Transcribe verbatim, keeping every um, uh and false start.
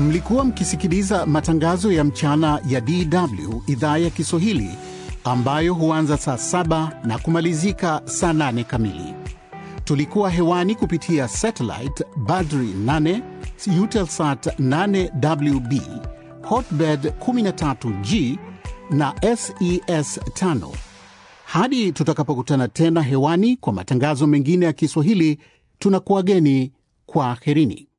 Mlikuwa mkisikiliza matangazo ya mchana ya D W idhaa ya Kiswahili ambayo huanza saa saba na kumalizika saa nane kamili. Tulikuwa hewani kupitia satellite Badri nane, Eutelsat nane W B, Hotbird kumi na tatu G na S E S tano. Hadi tutakapokutana tena hewani kwa matangazo mengine ya Kiswahili, tunakuageni kwa herini.